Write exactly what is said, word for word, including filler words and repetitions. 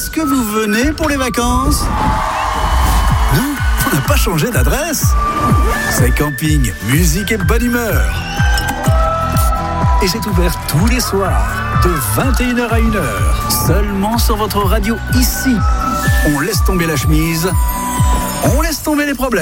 Est-ce que vous venez pour les vacances ? Non, on n'a pas changé d'adresse. C'est camping, musique et bonne humeur. Et c'est ouvert tous les soirs, de vingt et une heures à une heure, seulement sur votre radio ici. On laisse tomber la chemise, on laisse tomber les problèmes.